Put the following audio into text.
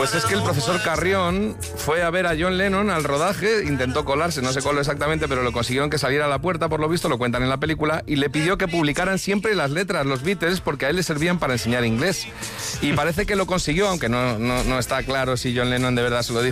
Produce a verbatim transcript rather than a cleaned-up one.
Pues es que el profesor Carrión fue a ver a John Lennon al rodaje, intentó colarse, no se coló exactamente, pero lo consiguieron que saliera a la puerta, por lo visto, lo cuentan en la película, y le pidió que publicaran siempre las letras, los Beatles, porque a él le servían para enseñar inglés. Y parece que lo consiguió, aunque no, no, no está claro si John Lennon de verdad se lo dijo